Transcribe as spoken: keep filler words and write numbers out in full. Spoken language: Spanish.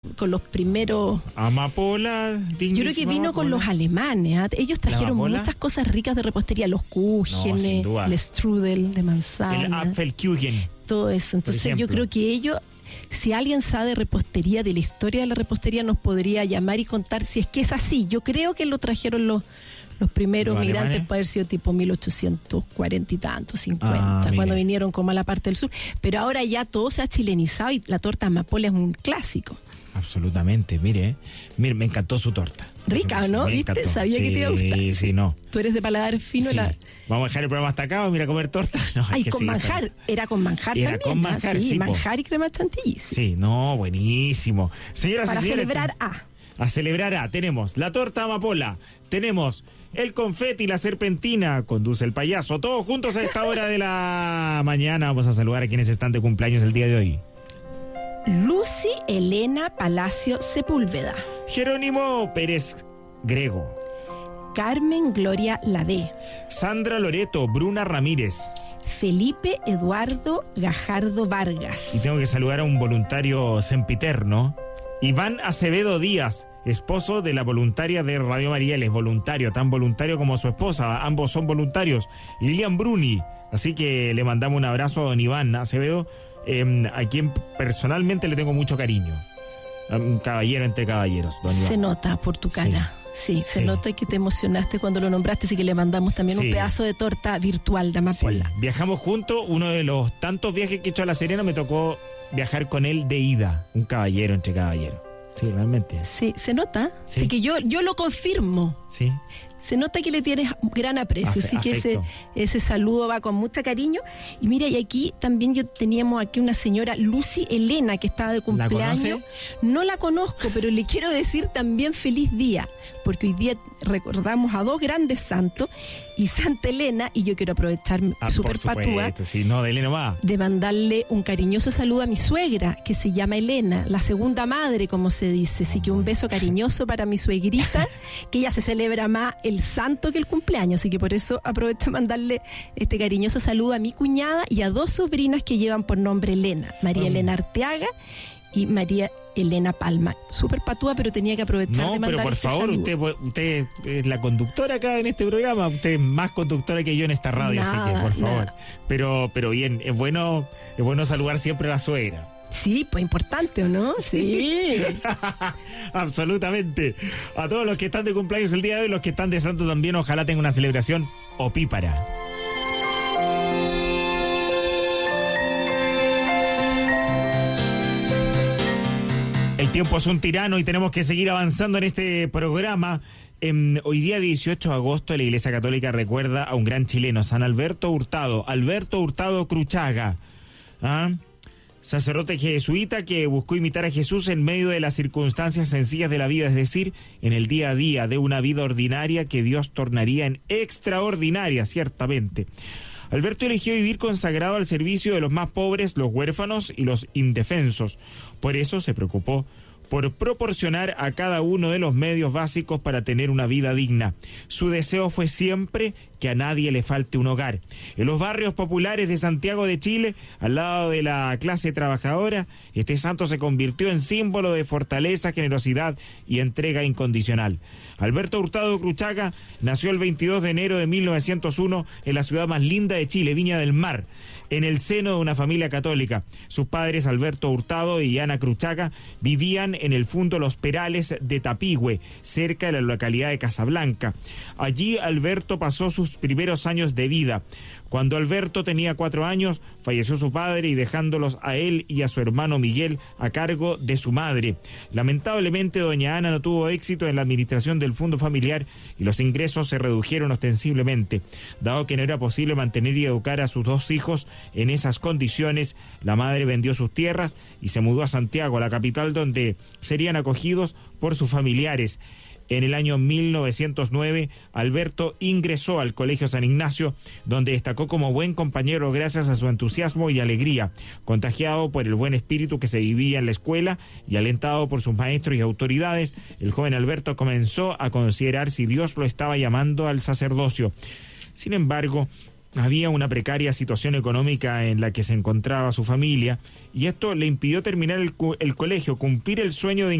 con los primeros... Amapola, yo creo que vino con los alemanes, ¿eh? Ellos trajeron muchas cosas ricas de repostería, los Kuchenes, no, el strudel de manzana, el Apfelkuchen, todo eso. Entonces yo creo que ellos, si alguien sabe de repostería, de la historia de la repostería, nos podría llamar y contar si es que es así. Yo creo que lo trajeron los los primeros ¿Los migrantes, alemanes? Puede haber sido tipo mil ochocientos cuarenta y tantos, cincuenta, ah, cuando vinieron como a la parte del sur. Pero ahora ya todo se ha chilenizado y la torta amapola es un clásico. Absolutamente, mire, mire, me encantó su torta. Rica, ¿no? Me ¿Viste? Encantó. Sabía sí, que te iba a gustar. Sí, sí, no. Tú eres de paladar fino. Sí. La... Vamos a dejar el programa hasta acá, vamos a ir a comer torta. No, Ay, con manjar, está... era con manjar era también. con manjar, sí, sí, manjar y crema chantilly. Sí. sí, no, buenísimo. Señoras Para y señores, celebrar A. A celebrar A, tenemos la torta amapola, tenemos el confeti y la serpentina, conduce el payaso, todos juntos a esta hora de la mañana. Vamos a saludar a quienes están de cumpleaños el día de hoy. Lucy Elena Palacio Sepúlveda, Jerónimo Pérez Grego, Carmen Gloria Ladé, Sandra Loreto, Bruna Ramírez, Felipe Eduardo Gajardo Vargas. Y tengo que saludar a un voluntario sempiterno, Iván Acevedo Díaz, esposo de la voluntaria de Radio María. Él es voluntario, tan voluntario como su esposa, ambos son voluntarios, Lilian Bruni. Así que le mandamos un abrazo a don Iván Acevedo, eh, a quien personalmente le tengo mucho cariño. Un caballero entre caballeros, don Iván. Se nota por tu cara. Sí, sí se sí. nota que te emocionaste cuando lo nombraste, así que le mandamos también sí. un pedazo de torta virtual de amapola. Sí. Viajamos juntos, uno de los tantos viajes que he hecho a La Serena me tocó viajar con él de ida, un caballero entre caballeros. Sí, realmente. Sí, se nota. Sí. Así que yo, yo lo confirmo. Sí. Se nota que le tienes gran aprecio, Afe, así que ese, ese saludo va con mucho cariño. Y mira, y aquí también yo teníamos aquí una señora, Lucy Elena, que estaba de cumpleaños. ¿La conoce? No la conozco, pero le quiero decir también feliz día, porque hoy día recordamos a dos grandes santos y Santa Elena, y yo quiero aprovechar ah, súper patúa sí, no, de Elena va. de mandarle un cariñoso saludo a mi suegra, que se llama Elena, la segunda madre, como se dice. Así que un beso cariñoso para mi suegrita, que ella se celebra más el santo que el cumpleaños, así que por eso aprovecho a mandarle este cariñoso saludo a mi cuñada y a dos sobrinas que llevan por nombre Elena, María um. Elena Arteaga y María Elena Palma. Súper patúa, pero tenía que aprovechar no, de mandar pero por este favor, usted, usted es la conductora acá en este programa, usted es más conductora que yo en esta radio, nada, así que por favor. Nada. Pero, pero bien, es bueno, es bueno saludar siempre a la suegra. Sí, pues importante, ¿o no? Sí. Absolutamente. A todos los que están de cumpleaños el día de hoy, los que están de santo también, ojalá tengan una celebración opípara. El tiempo es un tirano y tenemos que seguir avanzando en este programa. Eh, hoy día dieciocho de agosto la Iglesia Católica recuerda a un gran chileno, San Alberto Hurtado, Alberto Hurtado Cruchaga. ¿Ah? Sacerdote jesuita que buscó imitar a Jesús en medio de las circunstancias sencillas de la vida, es decir, en el día a día de una vida ordinaria que Dios tornaría en extraordinaria, ciertamente. Alberto eligió vivir consagrado al servicio de los más pobres, los huérfanos y los indefensos. Por eso se preocupó por proporcionar a cada uno de los medios básicos para tener una vida digna. Su deseo fue siempre que a nadie le falte un hogar. En los barrios populares de Santiago de Chile, al lado de la clase trabajadora, este santo se convirtió en símbolo de fortaleza, generosidad y entrega incondicional. Alberto Hurtado Cruchaga nació el veintidós de enero de mil novecientos uno en la ciudad más linda de Chile, Viña del Mar, en el seno de una familia católica. Sus padres, Alberto Hurtado y Ana Cruchaga, vivían en el Fundo Los Perales de Tapigüe, cerca de la localidad de Casablanca. Allí Alberto pasó sus primeros años de vida. Cuando Alberto tenía cuatro años, falleció su padre y dejándolos a él y a su hermano Miguel a cargo de su madre. Lamentablemente, doña Ana no tuvo éxito en la administración del fondo familiar y los ingresos se redujeron ostensiblemente. Dado que no era posible mantener y educar a sus dos hijos en esas condiciones, la madre vendió sus tierras y se mudó a Santiago, la capital, donde serían acogidos por sus familiares. En el año mil novecientos nueve, Alberto ingresó al Colegio San Ignacio, donde destacó como buen compañero gracias a su entusiasmo y alegría. Contagiado por el buen espíritu que se vivía en la escuela y alentado por sus maestros y autoridades, el joven Alberto comenzó a considerar si Dios lo estaba llamando al sacerdocio. Sin embargo, había una precaria situación económica en la que se encontraba su familia y esto le impidió terminar el, el colegio, cumplir el sueño de